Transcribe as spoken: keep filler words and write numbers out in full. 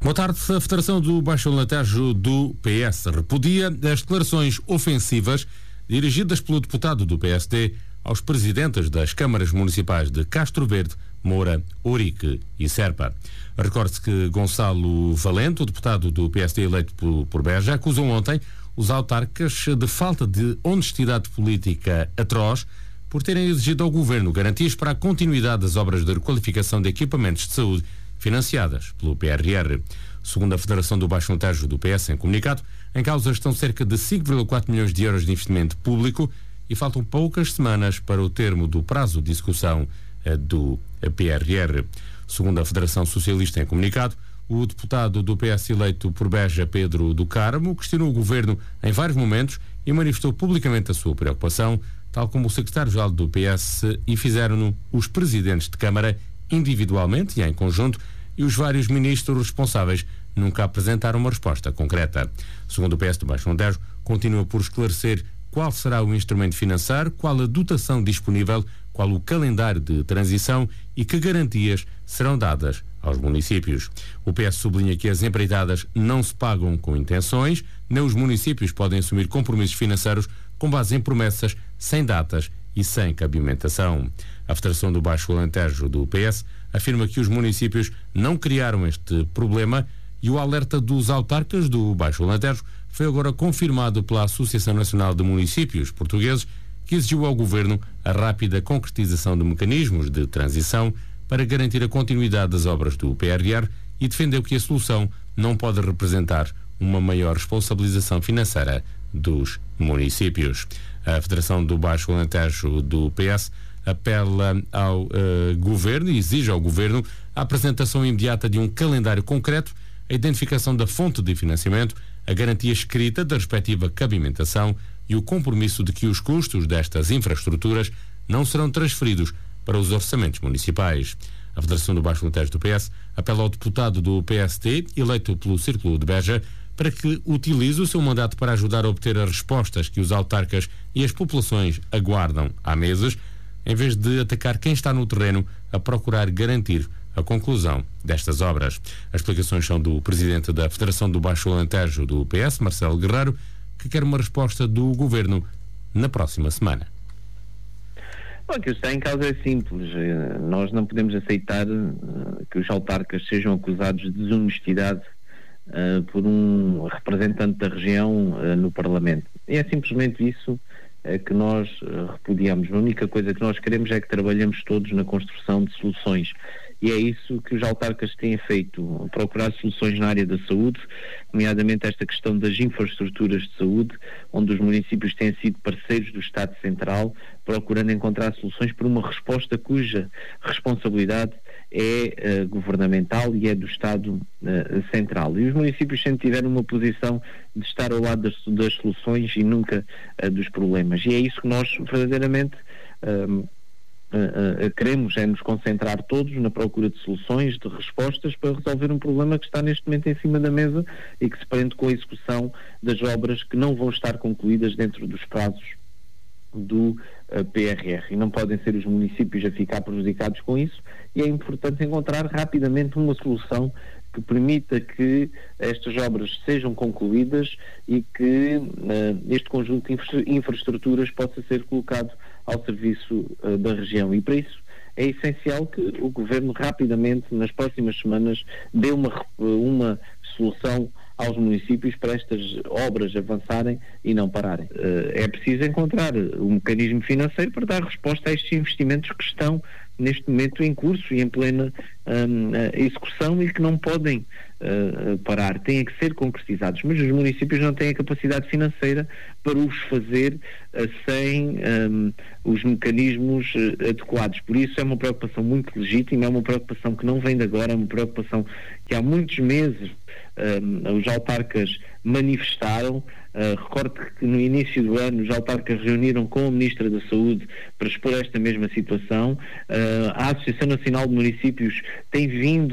Boa tarde. A Federação do Baixo Alentejo do P S repudia as declarações ofensivas dirigidas pelo deputado do P S D aos presidentes das câmaras municipais de Castro Verde, Moura, Ourique e Serpa. Recorde-se que Gonçalo Valente, o deputado do P S D eleito por, por Beja, acusou ontem os autarcas de falta de honestidade política atroz por terem exigido ao governo garantias para a continuidade das obras de requalificação de equipamentos de saúde financiadas pelo P R R. Segundo a Federação do Baixo Alentejo do P S, em comunicado, em causa estão cerca de cinco vírgula quatro milhões de euros de investimento público e faltam poucas semanas para o termo do prazo de execução eh, do P R R. Segundo a Federação Socialista, em comunicado, o deputado do P S eleito por Beja, Pedro do Carmo, questionou o governo em vários momentos e manifestou publicamente a sua preocupação, tal como o secretário-geral do P S, e fizeram-no os presidentes de Câmara individualmente e em conjunto, e os vários ministros responsáveis nunca apresentaram uma resposta concreta. Segundo o P S do Baixo Alentejo, continua por esclarecer qual será o instrumento financeiro, qual a dotação disponível, qual o calendário de transição e que garantias serão dadas aos municípios. O P S sublinha que as empreitadas não se pagam com intenções, nem os municípios podem assumir compromissos financeiros com base em promessas sem datas e sem cabimentação. A Federação do Baixo Alentejo do P S afirma que os municípios não criaram este problema e o alerta dos autarcas do Baixo Alentejo foi agora confirmado pela Associação Nacional de Municípios Portugueses, que exigiu ao governo a rápida concretização de mecanismos de transição para garantir a continuidade das obras do P R R e defendeu que a solução não pode representar uma maior responsabilização financeira dos municípios. A Federação do Baixo Alentejo do P S apela ao uh, governo e exige ao governo a apresentação imediata de um calendário concreto, a identificação da fonte de financiamento, a garantia escrita da respectiva cabimentação e o compromisso de que os custos destas infraestruturas não serão transferidos para os orçamentos municipais. A Federação do Baixo Alentejo do P S apela ao deputado do P S D, eleito pelo Círculo de Beja, para que utilize o seu mandato para ajudar a obter as respostas que os autarcas e as populações aguardam há meses, em vez de atacar quem está no terreno a procurar garantir a conclusão destas obras. As explicações são do presidente da Federação do Baixo Alentejo do P S, Marcelo Guerreiro, que quer uma resposta do governo na próxima semana. Bom, o que está em causa é simples. Nós não podemos aceitar que os autarcas sejam acusados de desonestidade uh, por um representante da região uh, no Parlamento. E é simplesmente isso uh, que nós uh, repudiamos. A única coisa que nós queremos é que trabalhemos todos na construção de soluções. E é isso que os autarcas têm feito, procurar soluções na área da saúde, nomeadamente esta questão das infraestruturas de saúde, onde os municípios têm sido parceiros do Estado Central, procurando encontrar soluções para uma resposta cuja responsabilidade é uh, governamental e é do Estado uh, Central. E os municípios sempre tiveram uma posição de estar ao lado das, das soluções e nunca uh, dos problemas. E é isso que nós verdadeiramente Uh, Uh, uh, queremos é nos concentrar todos na procura de soluções, de respostas para resolver um problema que está neste momento em cima da mesa e que se prende com a execução das obras que não vão estar concluídas dentro dos prazos do uh, P R R, e não podem ser os municípios a ficar prejudicados com isso, e é importante encontrar rapidamente uma solução que permita que estas obras sejam concluídas e que uh, este conjunto de infra- infraestruturas possa ser colocado ao serviço uh, da região. E para isso é essencial que o Governo rapidamente, nas próximas semanas, dê uma, uma solução aos municípios para estas obras avançarem e não pararem. Uh, é preciso encontrar um mecanismo financeiro para dar resposta a estes investimentos que estão neste momento em curso e em plena um, execução e que não podem uh, parar, têm que ser concretizados, mas os municípios não têm a capacidade financeira para os fazer uh, sem um, os mecanismos uh, adequados. Por isso é uma preocupação muito legítima, é uma preocupação que não vem de agora, é uma preocupação que há muitos meses um, os autarcas manifestaram. Uh, recordo que no início do ano os autarcas reuniram com a Ministra da Saúde para expor esta mesma situação. Uh, a Associação Nacional de Municípios tem vindo